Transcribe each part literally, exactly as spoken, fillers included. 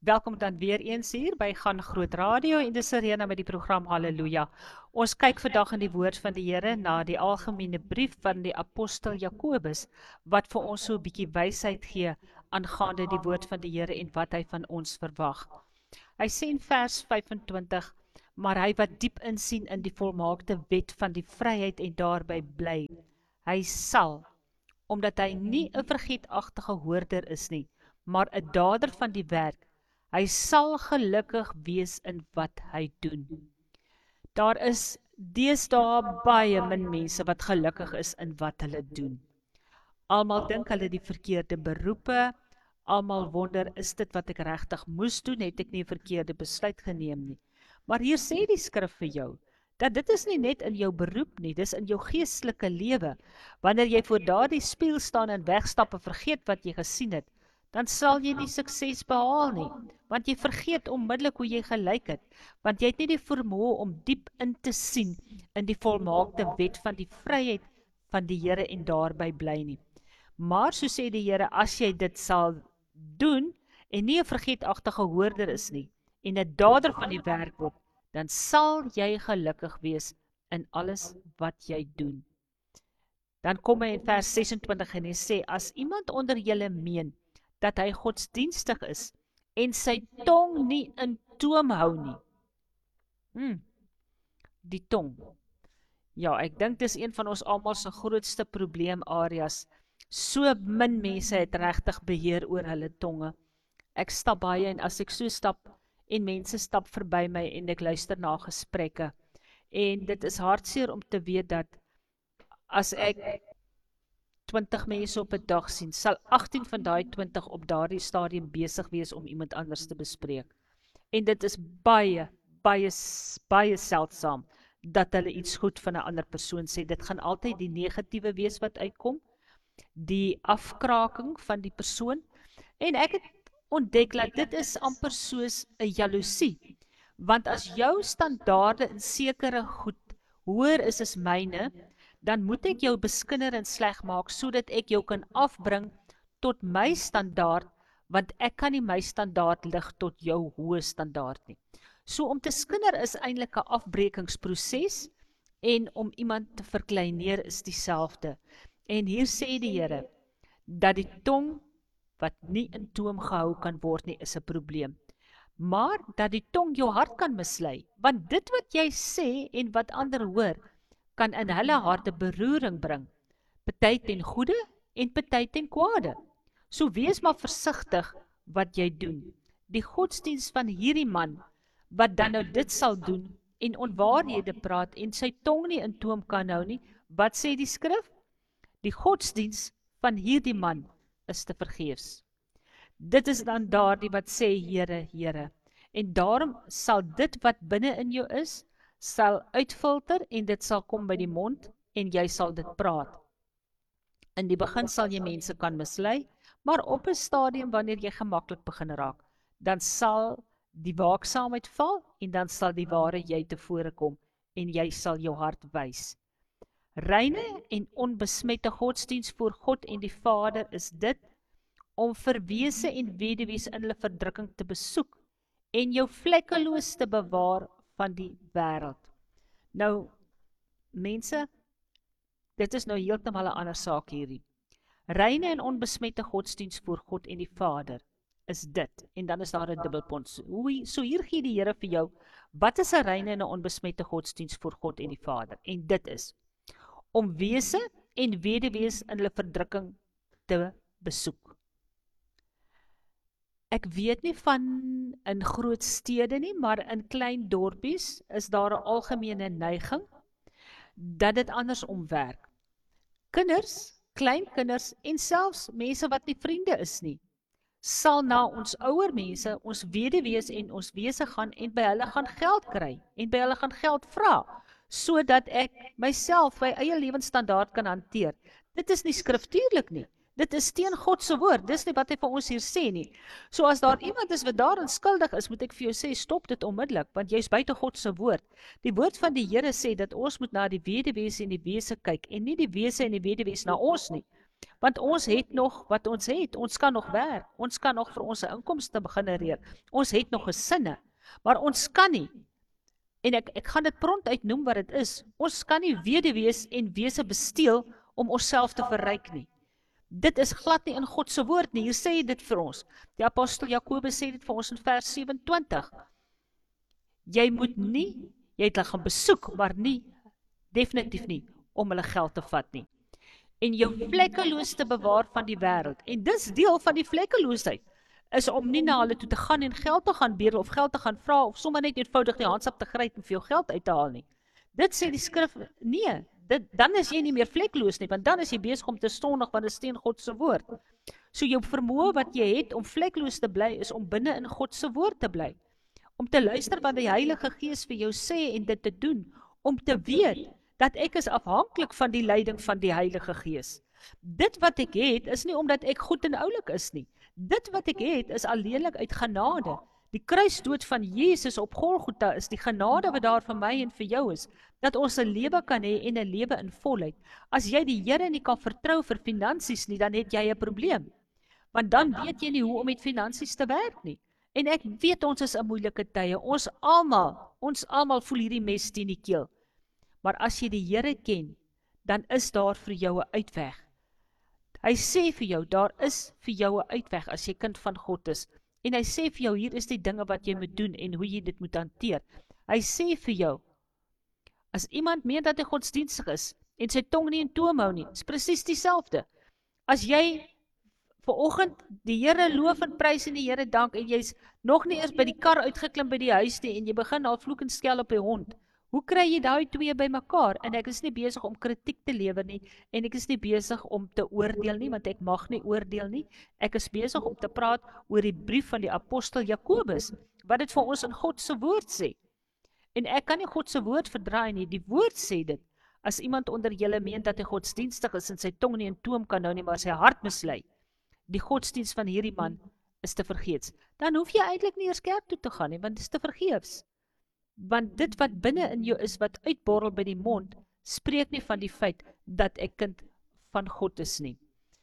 Welkom dan weer eens hier by Gaan Groot Radio en dis Serena met die program Halleluja. Ons kyk vandag in die woord van die Here na die algemene brief van die apostel Jakobus wat vir ons so 'n bietjie wysheid gee aangaande die woord van die Here en wat hy van ons verwag. Hy sê in vers vyf-en-twintig, maar hy wat diep insien in die volmaakte wet van die vryheid en daarby bly, hy sal, omdat hy nie 'n vergeetachtige hoorder is nie, maar 'n dader van die werk, hy sal gelukkig wees in wat hy doen. Daar is deesdae baie min mense wat gelukkig is in wat hulle doen. Almal dink hulle die verkeerde beroepe, almal wonder, is dit wat ek regtig moes doen, het ek nie 'n verkeerde besluit geneem nie. Maar hier sê die skrif vir jou, dat dit is nie net in jou beroep nie, dis in jou geestelike lewe. Wanneer jy voor daardie spieël staan en wegstap en vergeet wat jy gesien het, dan sal jy nie sukses behaal nie, want jy vergeet onmiddellik hoe jy gelyk het, want jy het nie die vermoë om diep in te sien in die volmaakte wet van die vryheid van die Here en daarby bly nie. Maar so sê die Here, as jy dit sal doen, en nie 'n vergeetachtige hoorder is nie, en 'n dader van die werk word, dan sal jy gelukkig wees in alles wat jy doen. Dan kom hy in vers ses-en-twintig en hy sê, as iemand onder julle meen, dat hy godsdienstig is, en sy tong nie in toom hou nie. Hmm, die tong. Ja, ek dink dis een van ons almal se grootste probleemareas. So min mense het regtig beheer oor hulle tonge. Ek stap baie en as ek so stap, en mense stap verby my en ek luister na gesprekke, en dit is hartseer om te weet dat, as ek twintig mense op 'n dag sien, sal agttien van daai twintig op daardie stadium besig wees om iemand anders te bespreek. En dit is baie, baie, baie seldsaam, dat hulle iets goed van 'n ander persoon sê. Dit gaan altyd die negatiewe wees wat uitkom, die afkraking van die persoon, en ek het ontdek dat dit is amper soos 'n jaloesie, want as jou standaarde in sekere goed hoër is as myne, dan moet ek jou beskinder en sleg maak, sodat ek jou kan afbring tot my standaard, want ek kan nie my standaard lig tot jou hoë standaard nie. So om te skinder is eintlik 'n afbrekingsproses, en om iemand te verkleineer is dieselfde. En hier sê die Here, dat die tong, wat nie in toom gehou kan word nie, is 'n probleem. Maar, dat die tong jou hart kan mislei, want dit wat jy sê, en wat ander hoor, kan in hulle harte beroering bring, party ten goeie, en party ten kwade. So wees maar versigtig wat jy doen. Die godsdienst van hierdie man, wat dan nou dit sal doen, en onwaarhede praat, en sy tong nie in toom kan hou nie, wat sê die skrif? Die godsdienst van hierdie man is te vergeefs. Dit is dan daardie wat sê, Here, Here, en daarom sal dit wat binne in jou is, sal uitfilter, en dit sal kom by die mond, en jy sal dit praat. In die begin sal jy mense kan mislei, maar op 'n stadium wanneer jy gemaklik begin raak, dan sal die waaksaamheid val, en dan sal die ware jy tevore kom, en jy sal jou hart wys. Reine en onbesmette godsdienst voor God en die Vader is dit, om verwese en weduwees in hulle verdrukking te besoek, en jou vlekkeloos te bewaar van die wêreld. Nou, mense, dit is nou heeltemal 'n ander saak hierdie. Reine en onbesmette godsdienst voor God en die Vader is dit, en dan is daar 'n dubbelpunt. So hier gee die Here vir jou, wat is 'n reine en 'n onbesmette godsdienst voor God en die Vader? En dit is, om wese en weduwees in hulle verdrukking te besoek. Ek weet nie van in groot stede nie, maar in klein dorpies is daar 'n algemene neiging dat dit andersom werk. Kinders, kleinkinders en selfs mense wat nie vriende is nie, sal na ons ouer mense, ons weduwees en ons wese gaan en by hulle gaan geld kry en by hulle gaan geld vra, sodat ek myself my eie lewensstandaard kan hanteer. Dit is nie skriftuurlik nie. Dit is teen God se woord, dis nie wat hy vir ons hier sê nie. So as daar iemand is wat daarin skuldig is, moet ek vir jou sê, stop dit onmiddellik, want jy is buite God se woord. Die woord van die Here sê dat ons moet na die weduwees en die wese kyk, en nie die wese en die weduwees na ons nie. Want ons het nog wat ons het, ons kan nog werk, ons kan nog vir ons inkomste genereer, ons het nog gesinne, maar ons kan nie, en ek, ek gaan dit prompt uitnoem wat het is, ons kan nie weduwees en wese besteel om onsself te verryk nie. Dit is glad nie in God se woord nie, hier sê hy dit vir ons. Die apostel Jakobus sê dit vir ons in vers sewe-en-twintig. Jy moet nie, jy het hulle gaan besoek, maar nie, definitief nie, om hulle geld te vat nie. En jou vlekkeloos te bewaar van die wêreld. En dis deel van die vlekkeloosheid, is om nie na hulle toe te gaan en geld te gaan bedel, of geld te gaan vra, of sommer net eenvoudig die handsap te gryp en vir jou geld uit te haal nie. Dit sê die skrif, nee, dit, dan is jy nie meer vlekkeloos nie, want dan is jy besig om te sondig, want dit is teen God se woord. So jou vermoë wat jy het om vlekkeloos te bly, is om binne in God se woord te bly. Om te luister wat die Heilige Gees vir jou sê en dit te doen, om te weet dat ek is afhanklik van die leiding van die Heilige Gees. Dit wat ek het, is nie omdat ek goed en oulik is nie. Dit wat ek het, is alleenlik uit genade. Die kruisdood van Jesus op Golgotha is die genade wat daar vir my en vir jou is, dat ons 'n lewe kan hê en 'n lewe in volheid. As jy die Here nie kan vertrou vir finansies nie, dan het jy 'n probleem. Want dan weet jy nie hoe om met finansies te werk nie. En ek weet ons is in moeilike tye, ons almal, ons almal voel hierdie mes teen die keel. Maar as jy die Here ken, dan is daar vir jou 'n uitweg. Hy sê vir jou, daar is vir jou 'n uitweg as jy kind van God is. En hy sê vir jou, hier is die dinge wat jy moet doen en hoe jy dit moet hanteer. Hy sê vir jou, as iemand meen dat hy godsdienstig is en sy tong nie in toom hou nie, is presies dieselfde. As jy vanoggend die Here loof en prys en die Here dank en jy's nog nie eers by die kar uitgeklim by die huis nie en jy begin al vloek en skel op die hond, hoe kry jy daai twee by mekaar? En ek is nie besig om kritiek te lewer nie, en ek is nie besig om te oordeel nie, want ek mag nie oordeel nie. Ek is besig om te praat oor die brief van die apostel Jakobus, wat dit vir ons in God se woord sê. En ek kan nie God se woord verdraai nie, die woord sê dit. As iemand onder julle meen dat hy godsdienstig is en sy tong nie in toom kan hou nie, maar sy hart mislei, die godsdienst van hierdie man is te vergeets. Dan hoef jy eintlik nie eers kerk toe te gaan nie, want dit is te vergeefs. Want dit wat binne in jou is, wat uitborrel by die mond, spreek nie van die feit dat ek kind van God is nie.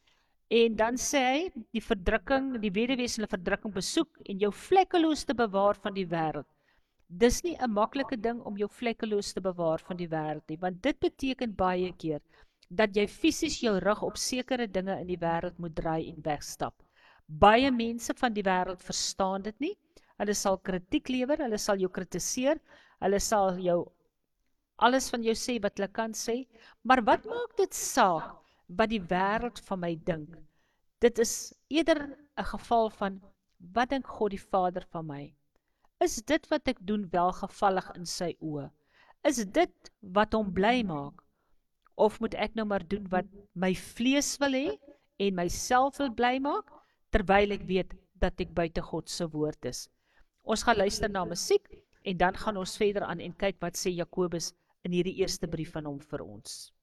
En dan sê hy, die verdrukking, die weduwees hulle verdrukking besoek, en jou vlekkeloos te bewaar van die wêreld. Dis nie 'n maklike ding om jou vlekkeloos te bewaar van die wêreld nie, want dit beteken baie keer, dat jy fisies jou rug op sekere dinge in die wêreld moet draai en wegstap. Baie mense van die wêreld verstaan dit nie. Hulle sal kritiek lewer, hulle sal jou kritiseer, hulle sal jou alles van jou sê wat hulle kan sê, maar wat maak dit saak wat die wêreld van my dink? Dit is eerder 'n geval van, wat dink God die Vader van my? Is dit wat ek doen welgevallig in sy oë? Is dit wat hom bly maak? Of moet ek nou maar doen wat my vlees wil hê en myself wil bly maak, terwyl ek weet dat ek buite God se woord is? Ons gaan luister na musiek en dan gaan ons verder aan en kyk wat sê Jakobus in hierdie eerste brief van hom vir ons.